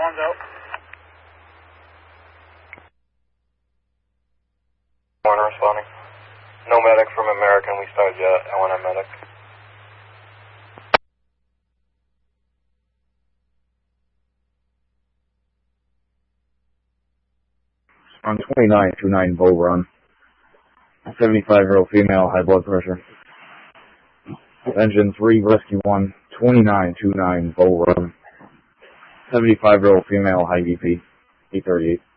one's out. Warner responding. No medic from American, we started yet. I want a medic. On 2929 Bull Run. 75-year-old female, high blood pressure. Engine 3, Rescue 1, 2929 Bull Run. 75-year-old female, high BP, 838.